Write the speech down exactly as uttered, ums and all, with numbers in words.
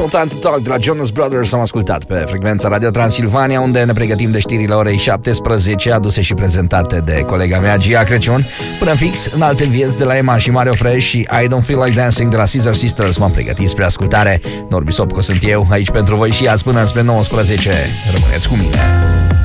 No Time to Talk de la Jonas Brothers am ascultat pe frecvența Radio Transilvania, unde ne pregătim de știrile orei șaptesprezece, aduse și prezentate de colega mea Gia Crăciun. Până în fix, în alte vieți de la Emma și Mario Fresh și I Don't Feel Like Dancing de la Scissor Sisters m-am pregătit spre ascultare. Norbi Sopco sunt eu, aici pentru voi și azi până spre nouăsprezece. Rămâneți cu mine.